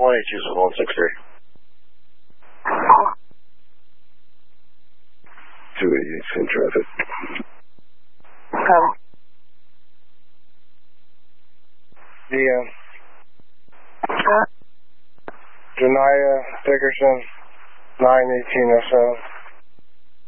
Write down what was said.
182-163. 288's in traffic. DM. Janaya Dickerson, 91807.